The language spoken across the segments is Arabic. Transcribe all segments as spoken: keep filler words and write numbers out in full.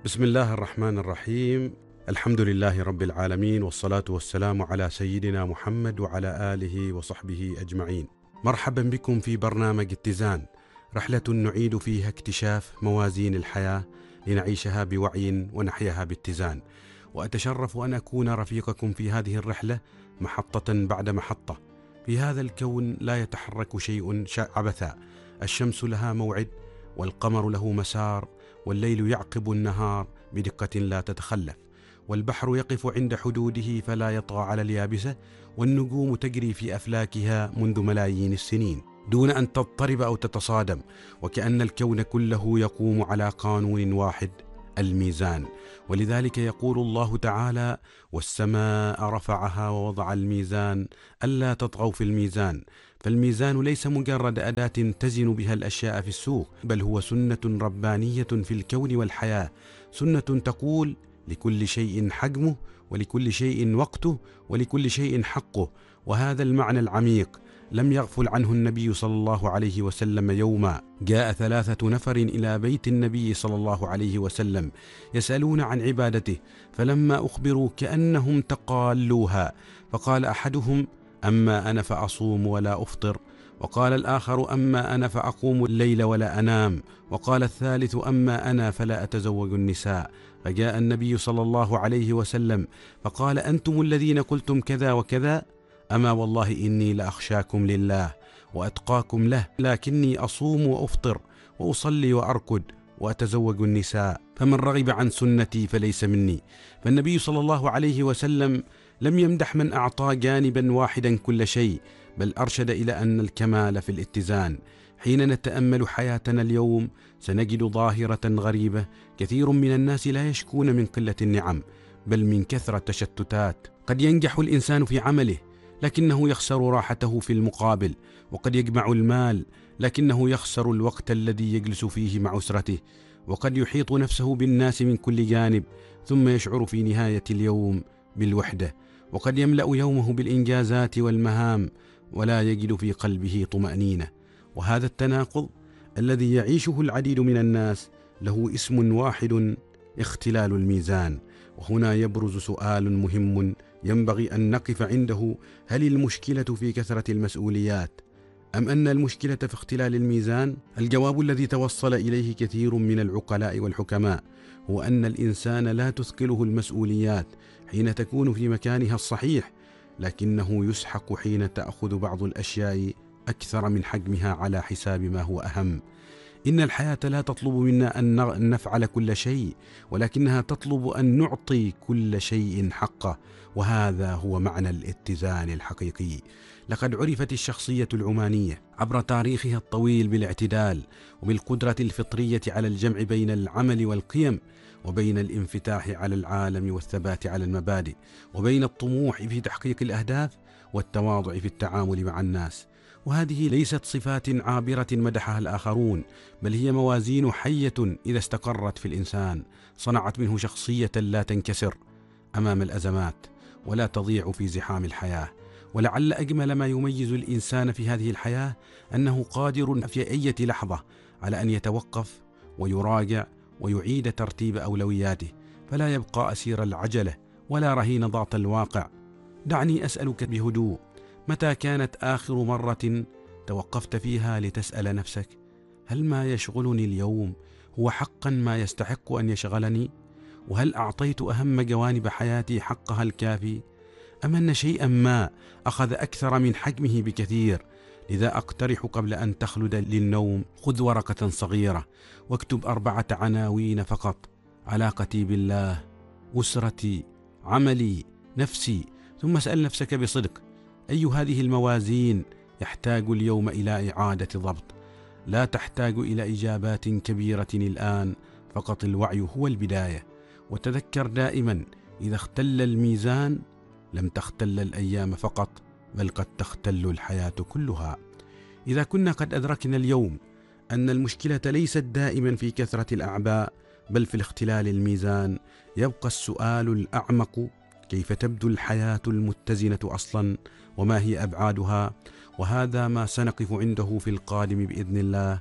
بسم الله الرحمن الرحيم. الحمد لله رب العالمين، والصلاة والسلام على سيدنا محمد وعلى آله وصحبه أجمعين. مرحبا بكم في برنامج اتزان، رحلة نعيد فيها اكتشاف موازين الحياة لنعيشها بوعي ونحياها باتزان. وأتشرف أن أكون رفيقكم في هذه الرحلة محطة بعد محطة. في هذا الكون لا يتحرك شيء عبثا، الشمس لها موعد، والقمر له مسار، والليل يعقب النهار بدقة لا تتخلف، والبحر يقف عند حدوده فلا يطغى على اليابسة، والنجوم تجري في أفلاكها منذ ملايين السنين دون أن تضطرب أو تتصادم، وكأن الكون كله يقوم على قانون واحد، الميزان. ولذلك يقول الله تعالى: والسماء رفعها ووضع الميزان ألا تطغوا في الميزان. فالميزان ليس مجرد أداة تزن بها الأشياء في السوق، بل هو سنة ربانية في الكون والحياة، سنة تقول: لكل شيء حجمه، ولكل شيء وقته، ولكل شيء حقه. وهذا المعنى العميق لم يغفل عنه النبي صلى الله عليه وسلم يوما جاء ثلاثة نفر إلى بيت النبي صلى الله عليه وسلم يسألون عن عبادته، فلما أخبروا كأنهم تقالوها، فقال أحدهم: أما أنا فأصوم ولا أفطر، وقال الآخر: أما أنا فأقوم الليل ولا أنام، وقال الثالث: أما أنا فلا أتزوج النساء. فجاء النبي صلى الله عليه وسلم فقال: أنتم الذين قلتم كذا وكذا؟ أما والله إني لأخشاكم لله وأتقاكم له، لكني أصوم وأفطر وأصلي وأركض وأتزوج النساء، فمن رغب عن سنتي فليس مني. فالنبي صلى الله عليه وسلم لم يمدح من أعطى جانبا واحدا كل شيء، بل أرشد إلى أن الكمال في الاتزان. حين نتأمل حياتنا اليوم سنجد ظاهرة غريبة: كثير من الناس لا يشكون من قلة النعم، بل من كثرة التشتتات. قد ينجح الإنسان في عمله لكنه يخسر راحته في المقابل، وقد يجمع المال لكنه يخسر الوقت الذي يجلس فيه مع أسرته، وقد يحيط نفسه بالناس من كل جانب ثم يشعر في نهاية اليوم بالوحدة، وقد يملأ يومه بالإنجازات والمهام ولا يجد في قلبه طمأنينة. وهذا التناقض الذي يعيشه العديد من الناس له اسم واحد: اختلال الميزان. وهنا يبرز سؤال مهم ينبغي أن نقف عنده: هل المشكلة في كثرة المسؤوليات أم أن المشكلة في اختلال الميزان؟ الجواب الذي توصل إليه كثير من العقلاء والحكماء هو أن الإنسان لا تثقله المسؤوليات حين تكون في مكانها الصحيح، لكنه يسحق حين تأخذ بعض الأشياء أكثر من حجمها على حساب ما هو أهم. إن الحياة لا تطلب منا أن نفعل كل شيء، ولكنها تطلب أن نعطي كل شيء حقه، وهذا هو معنى الاتزان الحقيقي. لقد عرفت الشخصية العمانية عبر تاريخها الطويل بالاعتدال، وبالقدرة الفطرية على الجمع بين العمل والقيم، وبين الانفتاح على العالم والثبات على المبادئ، وبين الطموح في تحقيق الأهداف والتواضع في التعامل مع الناس. وهذه ليست صفات عابرة مدحها الآخرون، بل هي موازين حية إذا استقرت في الإنسان صنعت منه شخصية لا تنكسر أمام الأزمات ولا تضيع في زحام الحياة. ولعل أجمل ما يميز الإنسان في هذه الحياة أنه قادر في أي لحظة على أن يتوقف ويراجع ويعيد ترتيب أولوياته، فلا يبقى أسير العجلة ولا رهين ضغط الواقع. دعني أسألك بهدوء: متى كانت آخر مرة توقفت فيها لتسأل نفسك: هل ما يشغلني اليوم هو حقا ما يستحق أن يشغلني؟ وهل أعطيت أهم جوانب حياتي حقها الكافي؟ أم أن شيئا ما أخذ أكثر من حجمه بكثير؟ لذا أقترح قبل أن تخلد للنوم: خذ ورقة صغيرة واكتب أربعة عناوين فقط: علاقتي بالله، أسرتي، عملي، نفسي. ثم اسأل نفسك بصدق: أي هذه الموازين يحتاج اليوم إلى إعادة ضبط؟ لا تحتاج إلى إجابات كبيرة الآن، فقط الوعي هو البداية. وتذكر دائما: إذا اختل الميزان لم تختل الأيام فقط، بل قد تختل الحياة كلها. إذا كنا قد أدركنا اليوم أن المشكلة ليست دائما في كثرة الأعباء بل في الاختلال الميزان، يبقى السؤال الأعمق: كيف تبدو الحياة المتزنة أصلا؟ وما هي أبعادها؟ وهذا ما سنقف عنده في القادم بإذن الله.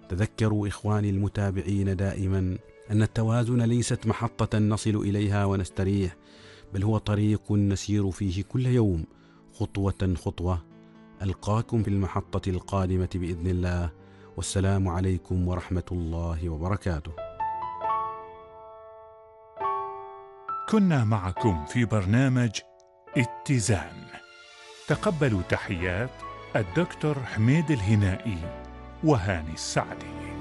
تذكروا إخواني المتابعين دائما أن التوازن ليست محطة نصل إليها ونستريح، بل هو طريق نسير فيه كل يوم خطوة خطوة. ألقاكم في المحطة القادمة بإذن الله، والسلام عليكم ورحمة الله وبركاته. كنا معكم في برنامج اتزان. تقبلوا تحيات الدكتور حميد الهنائي وهاني السعدي.